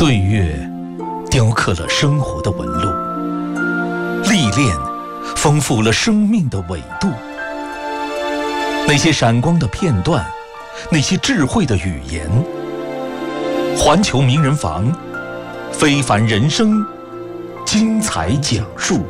岁月雕刻了生活的纹路，历练丰富了生命的纬度。那些闪光的片段，那些智慧的语言，环球名人房，非凡人生，精彩讲述。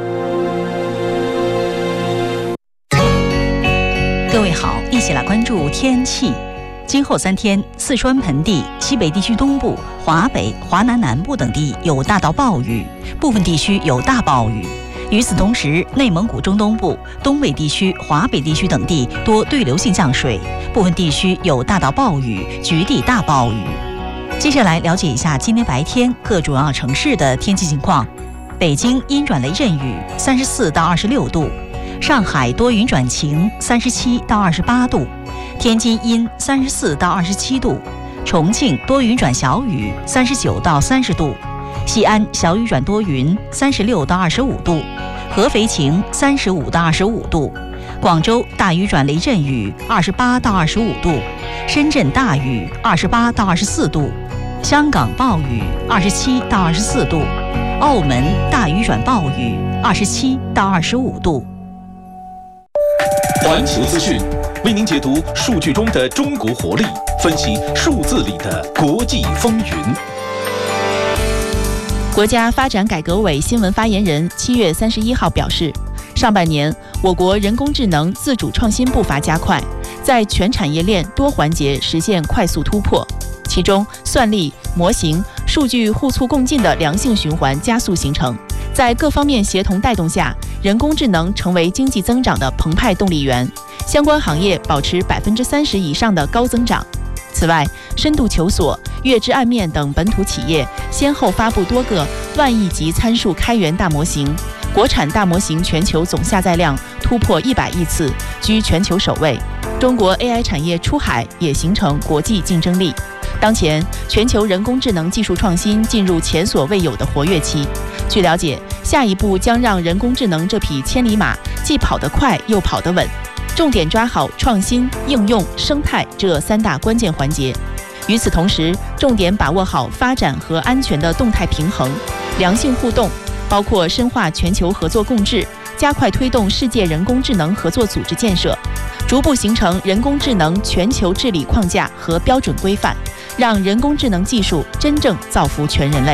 各位好，一起来关注天气。今后3天，四川盆地、西北地区东部、华北、华南南部等地有大到暴雨，部分地区有大暴雨。与此同时，内蒙古中东部、东北地区、华北地区等地多对流性降水，部分地区有大到暴雨，局地大暴雨。接下来了解一下今天白天各主要城市的天气情况。北京阴转雷阵雨，34到26度；上海多云转晴，37到28度；天津阴，34到27度；重庆多云转小雨，39到30度；西安小雨转多云，36到25度；合肥晴，35到25度；广州大雨转雷阵雨，28到25度；深圳大雨，28到24度；香港暴雨，27到24度；澳门大雨转暴雨，27到25度。 环球资讯为您解读数据中的中国活力，分析数字里的国际风云。 国家发展改革委新闻发言人7月31号表示，上半年我国人工智能自主创新步伐加快，在全产业链多环节实现快速突破，其中算力、模型、数据互促共进的良性循环加速形成，在各方面协同带动下，人工智能成为经济增长的澎湃动力源，相关行业保持30%以上的高增长。此外，深度求索、月之暗面等本土企业先后发布多个万亿级参数开源大模型，国产大模型全球总下载量突破100亿次，居全球首位。中国 AI 产业出海也形成国际竞争力。当前，全球人工智能技术创新进入前所未有的活跃期。据了解，下一步将让人工智能这匹千里马既跑得快又跑得稳，重点抓好创新、应用、生态这3大关键环节。与此同时，重点把握好发展和安全的动态平衡，良性互动，包括深化全球合作共治，加快推动世界人工智能合作组织建设，逐步形成人工智能全球治理框架和标准规范，让人工智能技术真正造福全人类。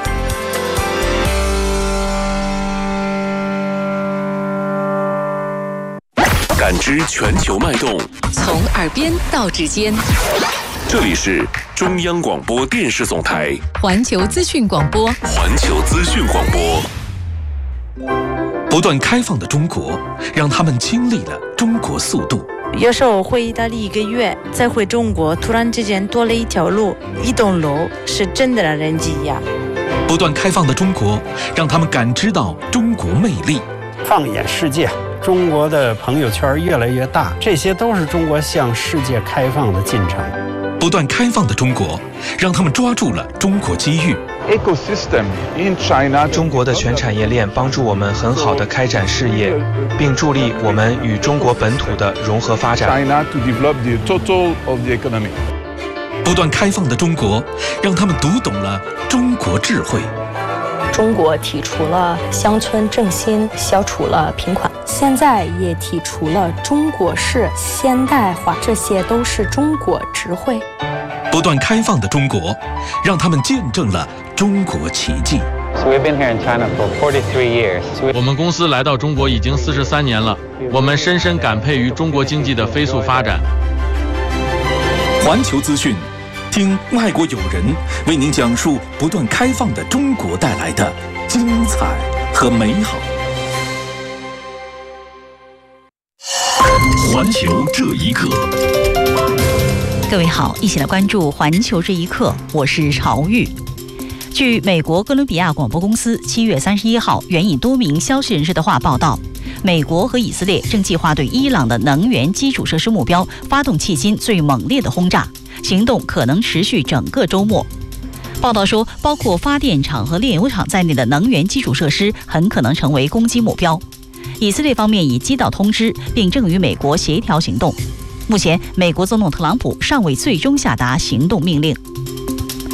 感知全球脉动， 从耳边到指尖。 这里是中央广播电视总台环球资讯广播。 环球资讯广播。 不断开放的中国，让他们经历了中国速度。 有时候回意大利1个月，再回中国，突然之间多了一条路、一栋楼，是真的让人惊讶。 不断开放的中国，让他们感知到中国魅力。 放眼世界，中国的朋友圈越来越大，这些都是中国向世界开放的进程。 不断开放的中国，让他们抓住了中国机遇。 中国的全产业链帮助我们很好的开展事业，并助力我们与中国本土的融合发展。 不断开放的中国，让他们读懂了中国智慧。 中国提出了乡村振兴，消除了贫困，现在也提出了中国式现代化，这些都是中国智慧。 不断开放的中国，让他们见证了中国奇迹。 我们公司来到中国已经43年了，我们深深感佩于中国经济的飞速发展。 环球资讯，听外国友人为您讲述不断开放的中国带来的精彩和美好。 环球这一刻。 各位好，一起来关注环球这一刻，我是朝玉。据美国哥伦比亚广播公司7月31号援引多名消息人士的话报道，美国和以色列正计划对伊朗的能源基础设施目标发动迄今最猛烈的轰炸，行动可能持续整个周末。报道说，包括发电厂和炼油厂在内的能源基础设施很可能成为攻击目标。以色列方面已接到通知，并正与美国协调行动。目前，美国总统特朗普尚未最终下达行动命令。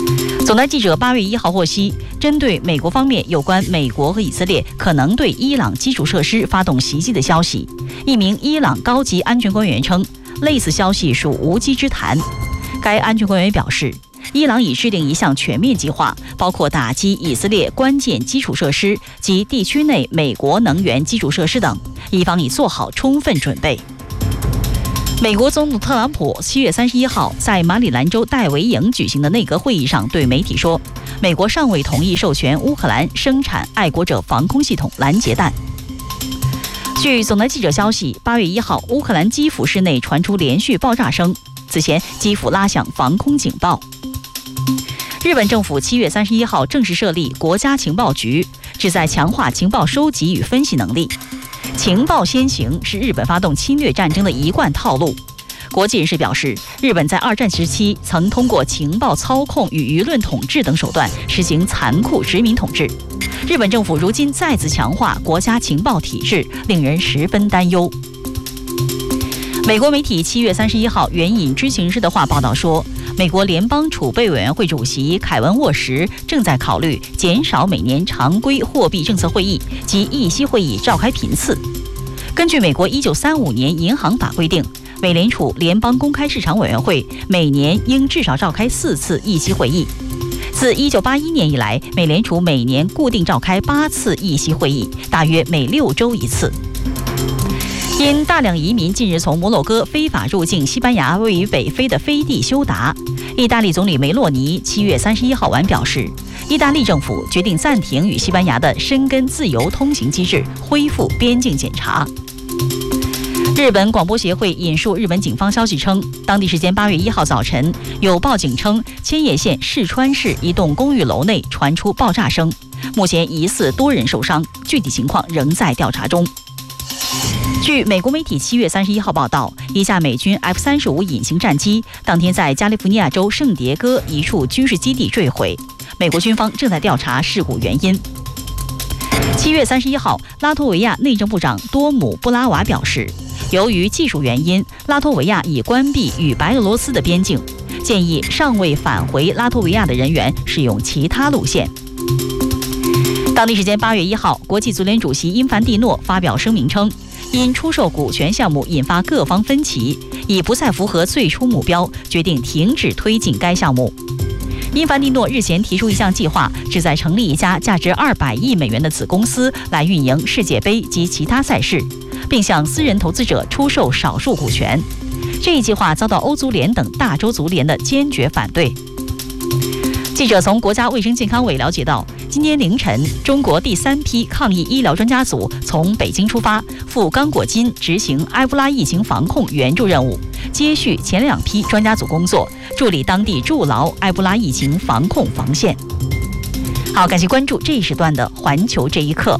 总台记者8月1号获悉，针对美国方面有关美国和以色列可能对伊朗基础设施发动袭击的消息，一名伊朗高级安全官员称，类似消息属无稽之谈。该安全官员表示，伊朗已制定一项全面计划，包括打击以色列关键基础设施及地区内美国能源基础设施等，伊方已做好充分准备。美国总统特朗普7月31号在马里兰州戴维营举行的内阁会议上对媒体说，美国尚未同意授权乌克兰生产爱国者防空系统拦截弹。据总台记者消息，8月1号，乌克兰基辅市内传出连续爆炸声，此前基辅拉响防空警报。日本政府7月31号正式设立国家情报局，旨在强化情报收集与分析能力。情报先行是日本发动侵略战争的一贯套路。国际人士表示，日本在2战时期曾通过情报操控与舆论统治等手段实行残酷殖民统治。日本政府如今再次强化国家情报体制，令人十分担忧。美国媒体7月31号援引知情人士的话报道说，美国联邦储备委员会主席凯文·沃什正在考虑减少每年常规货币政策会议及议息会议召开频次。根据美国1935年银行法规定，美联储联邦公开市场委员会每年应至少召开4次议息会议。自1981年以来，美联储每年固定召开8次议息会议，大约每6周一次。因大量移民近日从摩洛哥非法入境西班牙位于北非的飞地休达，意大利总理梅洛尼7月31号晚表示，意大利政府决定暂停与西班牙的申根自由通行机制，恢复边境检查。日本广播协会引述日本警方消息称，当地时间8月1号早晨，有报警称千叶县市川市一栋公寓楼内传出爆炸声，目前疑似多人受伤，具体情况仍在调查中。据美国媒体7月31号报道，一架美军 F-35隐形战机当天在加利福尼亚州圣迭戈一处军事基地坠毁，美国军方正在调查事故原因。7月31号，拉脱维亚内政部长多姆布拉瓦表示，由于技术原因，拉脱维亚已关闭与白俄罗斯的边境，建议尚未返回拉脱维亚的人员使用其他路线。当地时间8月1号，国际足联主席因凡蒂诺发表声明称，因出售股权项目引发各方分歧，已不再符合最初目标，决定停止推进该项目。因凡蒂诺日前提出一项计划，旨在成立一家价值200亿美元的子公司来运营世界杯及其他赛事，并向私人投资者出售少数股权。这一计划遭到欧足联等大洲足联的坚决反对。记者从国家卫生健康委了解到，今天凌晨，中国第3批抗疫医疗专家组从北京出发，赴刚果金执行埃博拉疫情防控援助任务，接续前2批专家组工作，助力当地筑牢埃博拉疫情防控防线。好，感谢关注这一时段的环球这一刻。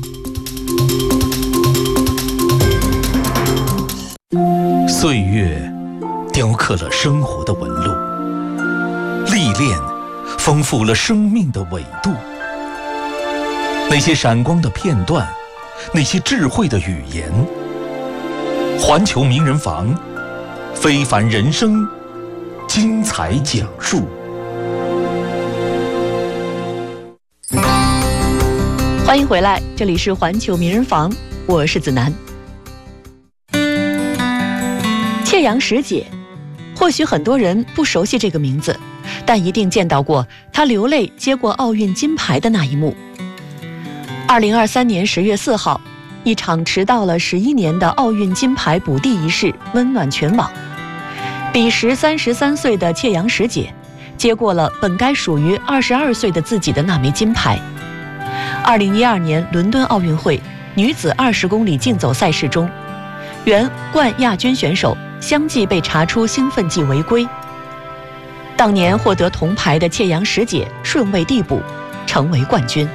岁月雕刻了生活的纹路，历练丰富了生命的纬度。那些闪光的片段，那些智慧的语言，环球名人房，非凡人生，精彩讲述。 欢迎回来，这里是环球名人房，我是子楠。切阳什姐，或许很多人不熟悉这个名字，但一定见到过她流泪接过奥运金牌的那一幕。2023年10月4号，一场迟到了11年的奥运金牌补地仪式温暖全网。彼时33岁的切阳什姐接过了本该属于22岁的自己的那枚金牌。2012年伦敦奥运会女子20公里竞走赛事中，原冠亚军选手相继被查出兴奋剂违规。当年获得铜牌的切阳什姐顺位递补，成为冠军。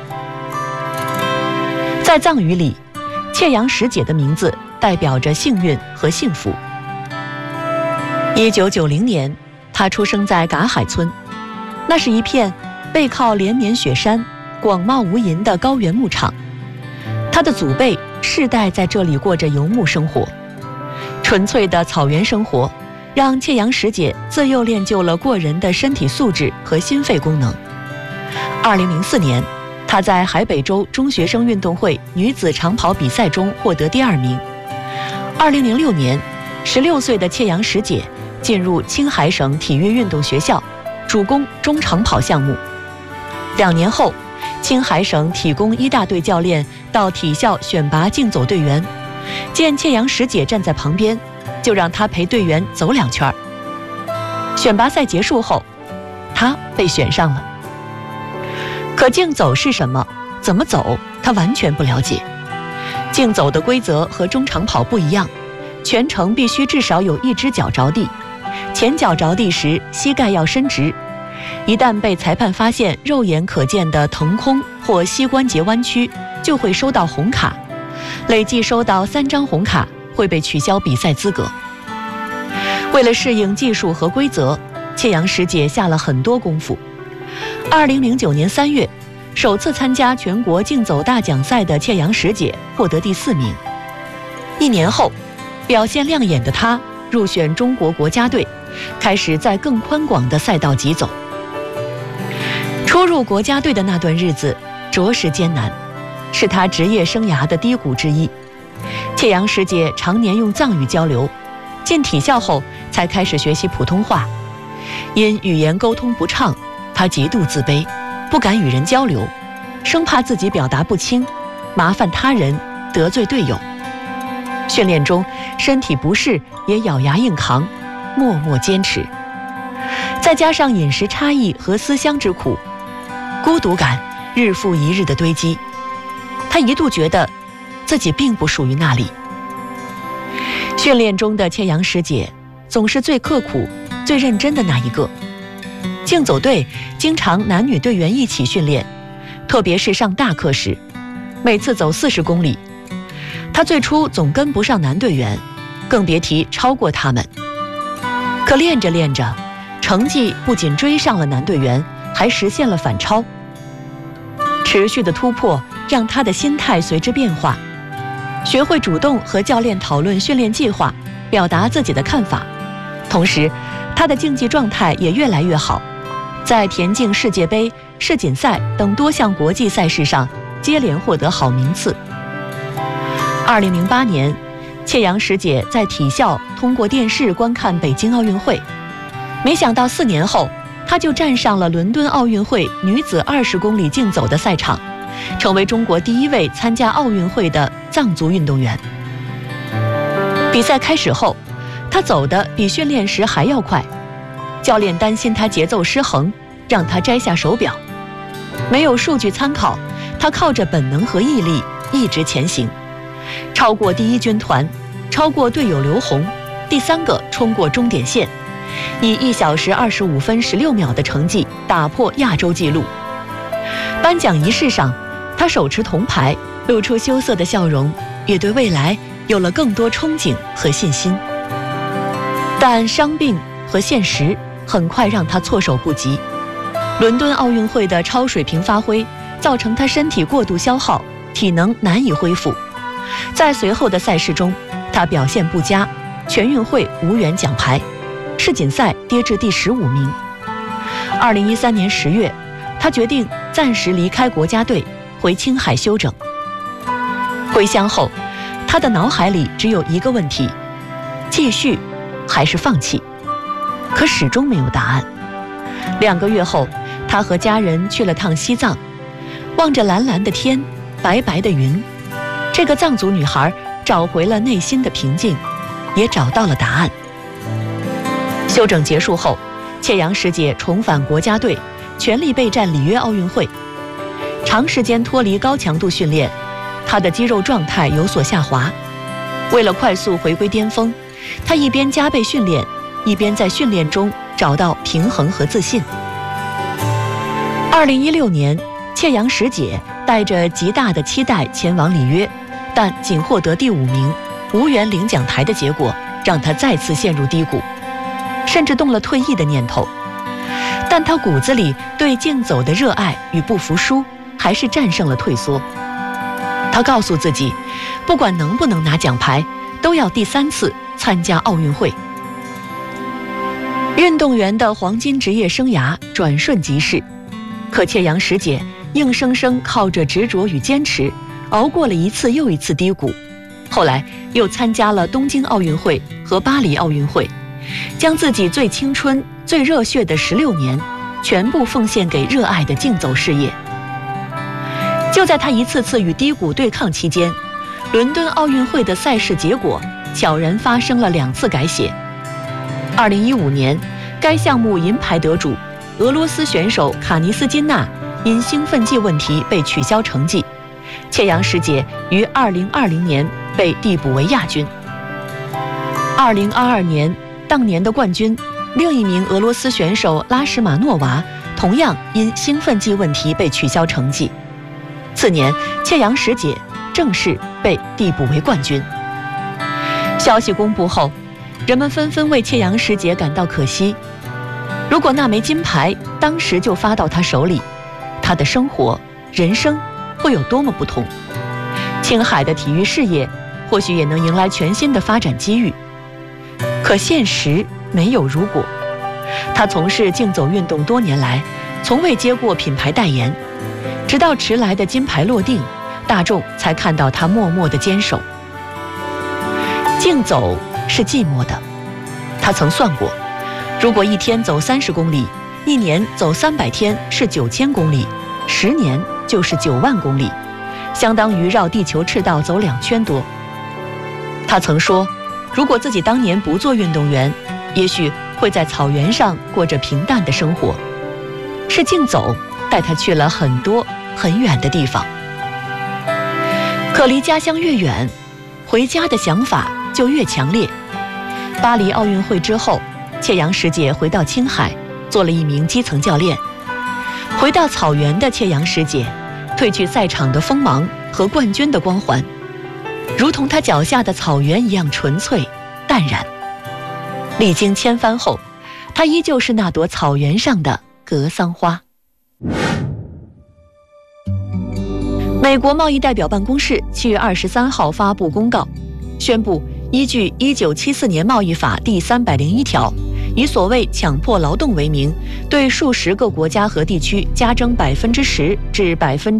在藏语里，切阳什姐的名字代表着幸运和幸福。1990年，她出生在嘎海村，那是一片背靠连绵雪山、广袤无垠的高原牧场。她的祖辈世代在这里过着游牧生活，纯粹的草原生活让切阳什姐自幼练就了过人的身体素质和心肺功能。 2004年，她在海北州中学生运动会女子长跑比赛中获得第2名。2006年，16岁的切阳什姐进入青海省体育运动学校，主攻中长跑项目。2年后，青海省体工1大队教练到体校选拔竞走队员，见切阳什姐站在旁边，就让她陪队员走2圈。选拔赛结束后，她被选上了。可竞走是什么？怎么走？她完全不了解。竞走的规则和中长跑不一样，全程必须至少有1只脚着地，前脚着地时膝盖要伸直。一旦被裁判发现肉眼可见的腾空或膝关节弯曲，就会收到红卡，累计收到3张红卡会被取消比赛资格。为了适应技术和规则，切阳什姐下了很多功夫。2009年3月，首次参加全国竞走大奖赛的切阳什姐获得第4名。1年后，表现亮眼的她入选中国国家队，开始在更宽广的赛道疾走。初入国家队的那段日子着实艰难，是她职业生涯的低谷之一。切阳什姐常年用藏语交流，进体校后才开始学习普通话。因语言沟通不畅，她极度自卑，不敢与人交流，生怕自己表达不清，麻烦他人，得罪队友。训练中身体不适也咬牙硬扛，默默坚持。再加上饮食差异和思乡之苦，孤独感日复一日的堆积，他一度觉得自己并不属于那里。训练中的切阳什姐总是最刻苦、最认真的那一个。竞走队经常男女队员一起训练，特别是上大课时，每次走40公里。他最初总跟不上男队员，更别提超过他们。可练着练着，成绩不仅追上了男队员，还实现了反超。持续的突破让他的心态随之变化，学会主动和教练讨论训练计划，表达自己的看法。同时，他的竞技状态也越来越好，在田径世界杯、世锦赛等多项国际赛事上接连获得好名次。2008年，切阳什姐在体校通过电视观看北京奥运会，没想到4年后，她就站上了伦敦奥运会女子20公里竞走的赛场，成为中国第1位参加奥运会的藏族运动员。比赛开始后，她走得比训练时还要快，教练担心她节奏失衡，让她摘下手表。没有数据参考，她靠着本能和毅力一直前行，超过第1军团，超过队友刘虹，第3个冲过终点线，以1小时25分16秒的成绩打破亚洲纪录。颁奖仪式上，她手持铜牌，露出羞涩的笑容，也对未来有了更多憧憬和信心。但伤病和现实很快让她措手不及。伦敦奥运会的超水平发挥，造成她身体过度消耗，体能难以恢复。在随后的赛事中，她表现不佳，全运会无缘奖牌，世锦赛跌至第15名。2013年10月，她决定暂时离开国家队，回青海休整。回乡后，她的脑海里只有一个问题：继续还是放弃？可始终没有答案。2个月后，她和家人去了趟西藏，望着蓝蓝的天，白白的云，这个藏族女孩找回了内心的平静，也找到了答案。休整结束后，切阳什姐重返国家队，全力备战里约奥运会。长时间脱离高强度训练，她的肌肉状态有所下滑。为了快速回归巅峰，她一边加倍训练，一边在训练中找到平衡和自信。2016年，切阳什姐带着极大的期待前往里约，但仅获得第5名，无缘领奖台的结果让她再次陷入低谷，甚至动了退役的念头。但她骨子里对竞走的热爱与不服输还是战胜了退缩。她告诉自己，不管能不能拿奖牌，都要第3次参加奥运会。运动员的黄金职业生涯转瞬即逝， 可切阳实姐硬生生靠着执着与坚持，熬过了一次又一次低谷。后来又参加了东京奥运会和巴黎奥运会，将自己最青春、最热血的16年，全部奉献给热爱的竞走事业。就在他一次次与低谷对抗期间，伦敦奥运会的赛事结果悄然发生了2次改写。2015年，该项目银牌得主俄罗斯选手卡尼斯金娜因兴奋剂问题被取消成绩，切阳实姐于2020年被递补为亚军。2022年，当年的冠军另一名俄罗斯选手拉什马诺娃同样因兴奋剂问题被取消成绩。次年，切阳实姐正式被递补为冠军。消息公布后，人们纷纷为切阳实姐感到可惜。如果那枚金牌当时就发到她手里，她的生活、人生会有多么不同？青海的体育事业或许也能迎来全新的发展机遇。可现实没有如果。她从事竞走运动多年来，从未接过品牌代言，直到迟来的金牌落定，大众才看到她默默的坚守。竞走是寂寞的，她曾算过，如果一天走30公里，一年走300天是9000公里，10年就是9万公里，相当于绕地球赤道走2圈多。他曾说，如果自己当年不做运动员，也许会在草原上过着平淡的生活。是竞走带他去了很多很远的地方。可离家乡越远，回家的想法就越强烈。巴黎奥运会之后，切阳实姐回到青海，做了一名基层教练。回到草原的切阳实姐，褪去赛场的锋芒和冠军的光环，如同她脚下的草原一样纯粹淡然。历经千帆后，她依旧是那朵草原上的格桑花。美国贸易代表办公室7月23号发布公告，宣布依据1974年贸易法第301条，以所谓强迫劳动为名，对数十个国家和地区加征10%至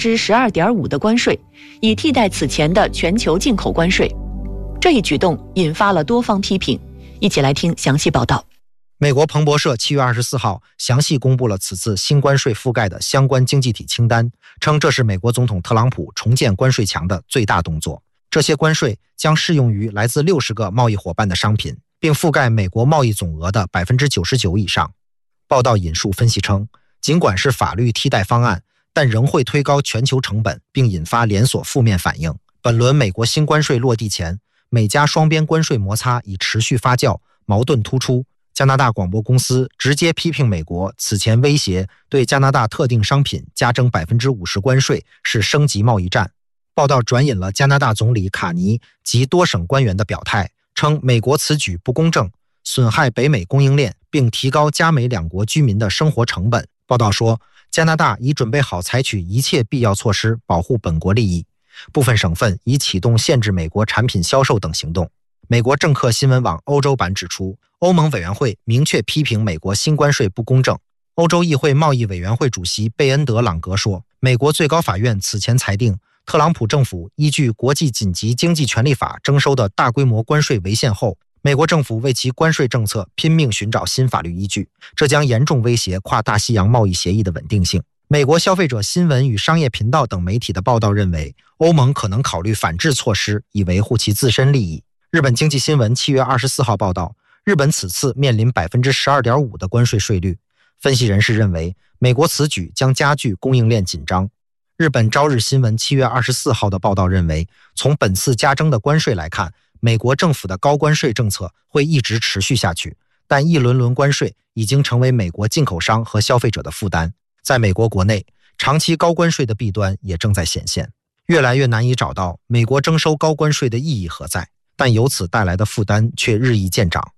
12.5%的关税，以替代此前的全球进口关税。这一举动引发了多方批评，一起来听详细报道。 美国彭博社7月24号详细公布了此次新关税覆盖的相关经济体清单，称这是美国总统特朗普重建关税墙的最大动作。这些关税将适用于来自60个贸易伙伴的商品，并覆盖美国贸易总额的99%以上。报道引述分析称，尽管是法律替代方案，但仍会推高全球成本，并引发连锁负面反应。本轮美国新关税落地前，美加双边关税摩擦已持续发酵，矛盾突出。加拿大广播公司直接批评美国此前威胁对加拿大特定商品加征50%关税是升级贸易战。报道转引了加拿大总理卡尼及多省官员的表态，称美国此举不公正，损害北美供应链，并提高加美两国居民的生活成本。报道说，加拿大已准备好采取一切必要措施保护本国利益，部分省份已启动限制美国产品销售等行动。美国政客新闻网欧洲版指出，欧盟委员会明确批评美国新关税不公正。欧洲议会贸易委员会主席贝恩德·朗格说，美国最高法院此前裁定，特朗普政府依据国际紧急经济权利法征收的大规模关税违宪后，美国政府为其关税政策拼命寻找新法律依据，这将严重威胁跨大西洋贸易协议的稳定性。美国消费者新闻与商业频道等媒体的报道认为，欧盟可能考虑反制措施，以维护其自身利益。日本经济新闻7月24号报道，日本此次面临12.5%的关税税率。分析人士认为，美国此举将加剧供应链紧张。日本朝日新闻7月24号的报道认为，从本次加征的关税来看，美国政府的高关税政策会一直持续下去，但一轮轮关税已经成为美国进口商和消费者的负担。在美国国内，长期高关税的弊端也正在显现，越来越难以找到美国征收高关税的意义何在，但由此带来的负担却日益渐长。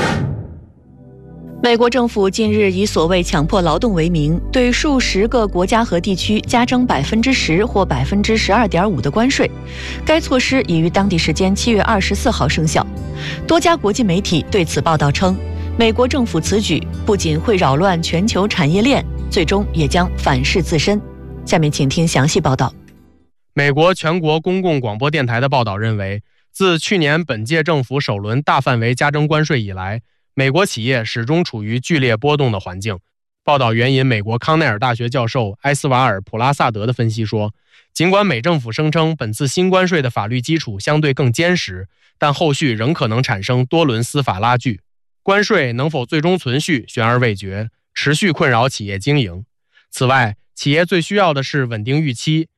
美国政府近日以所谓强迫劳动为名，对数十个国家和地区加征10%或12.5%的关税。该措施已于当地时间7月24号生效。多家国际媒体对此报道称，美国政府此举不仅会扰乱全球产业链， 最终也将反噬自身。下面请听详细报道。 美国全国公共广播电台的报道认为，自去年本届政府首轮大范围加征关税以来，美国企业始终处于剧烈波动的环境。报道援引美国康奈尔大学教授埃斯瓦尔·普拉萨德的分析说，尽管美政府声称本次新关税的法律基础相对更坚实，但后续仍可能产生多轮司法拉锯。关税能否最终存续悬而未决，持续困扰企业经营。此外，企业最需要的是稳定预期，